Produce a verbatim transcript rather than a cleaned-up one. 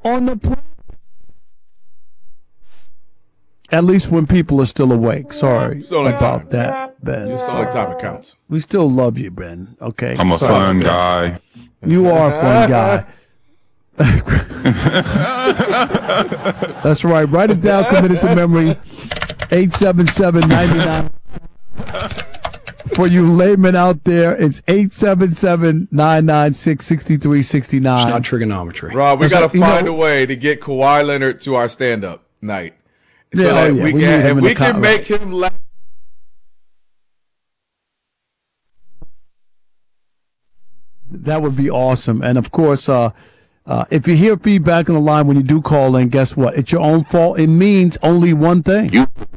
on the pro- At least when people are still awake. Sorry about time. that, Ben. It's the only time it counts. We still love you, Ben. Okay. I'm a Sorry. fun guy. You are a fun guy. That's right. Write it down. Commit it to memory. eight seven seven, nine nine. For you laymen out there, it's eight seven seven, nine nine six, six three six nine. It's not trigonometry. Rob, we got to like, find know, a way to get Kawhi Leonard to our stand-up night. So yeah, that oh, yeah. we we can, need him if in we the can con- make him laugh. That would be awesome. And, of course, uh, uh, if you hear feedback on the line when you do call in, guess what? It's your own fault. It means only one thing. You